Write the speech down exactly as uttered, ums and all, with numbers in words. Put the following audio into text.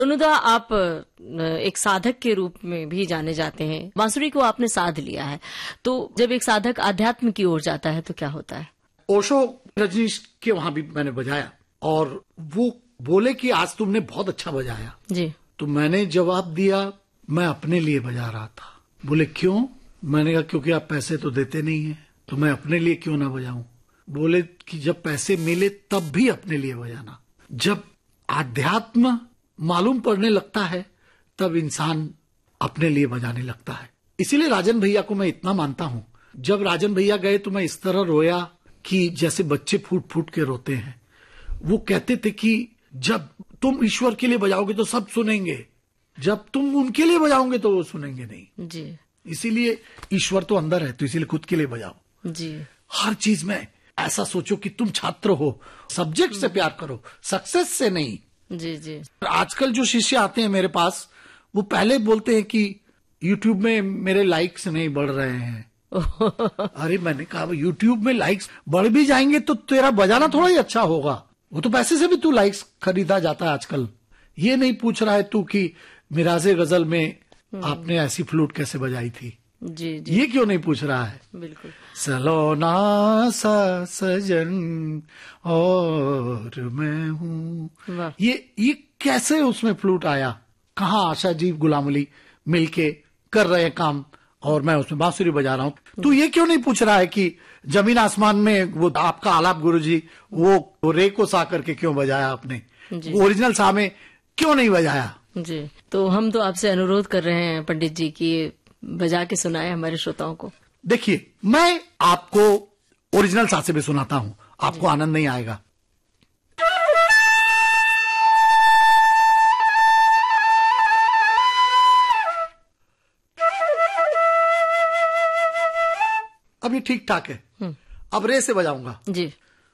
अनुदा, आप एक साधक के रूप में भी जाने जाते हैं। बांसुरी को आपने साध लिया है, तो जब एक साधक आध्यात्म की ओर जाता है तो क्या होता है? ओशो रजनीश के वहां भी मैंने बजाया और वो बोले कि आज तुमने बहुत अच्छा बजाया जी। तो मैंने जवाब दिया, मैं अपने लिए बजा रहा था। बोले क्यों? मैंने कहा क्योंकि आप पैसे तो देते नहीं है, तो मैं अपने लिए क्यों ना बजाऊं। बोले कि जब पैसे मिले तब भी अपने लिए बजाना। जब आध्यात्म मालूम पड़ने लगता है तब इंसान अपने लिए बजाने लगता है। इसीलिए राजन भैया को मैं इतना मानता हूं। जब राजन भैया गए तो मैं इस तरह रोया कि जैसे बच्चे फूट फूट के रोते हैं। वो कहते थे कि जब तुम ईश्वर के लिए बजाओगे तो सब सुनेंगे, जब तुम उनके लिए बजाओगे तो वो सुनेंगे नहीं जी। इसीलिए ईश्वर तो अंदर है, तो इसीलिए खुद के लिए बजाओ जी। हर चीज में ऐसा सोचो कि तुम छात्र हो, सब्जेक्ट से प्यार करो, सक्सेस से नहीं। जी जी। आजकल जो शिष्य आते हैं मेरे पास, वो पहले बोलते हैं कि यूट्यूब में मेरे लाइक्स नहीं बढ़ रहे हैं। अरे मैंने कहा यूट्यूब में लाइक्स बढ़ भी जाएंगे तो तेरा बजाना थोड़ा ही अच्छा होगा। वो तो पैसे से भी तू लाइक्स खरीदा जाता है आजकल। ये नहीं पूछ रहा है तू कि मिराजे गजल में आपने ऐसी फ्लूट कैसे बजाई थी। जी जी। ये क्यों नहीं पूछ रहा है? बिल्कुल। सलोना सा सजन और मैं हूँ, ये ये कैसे उसमें फ्लूट आया? कहाँ आशा जी गुलाम अली मिलके कर रहे हैं काम और मैं उसमें बांसुरी बजा रहा हूँ। तो ये क्यों नहीं पूछ रहा है कि जमीन आसमान में वो आपका आलाप गुरुजी वो, वो रे को सा करके क्यों बजाया आपने, ओरिजिनल सा में क्यों नहीं बजाया? जी। तो हम तो आपसे अनुरोध कर रहे हैं पंडित जी की बजा के सुनाए हमारे श्रोताओं को। देखिए, मैं आपको ओरिजिनल सा से भी सुनाता हूं, आपको आनंद नहीं आएगा। अब ये ठीक ठाक है। अब रे से बजाऊंगा। जी।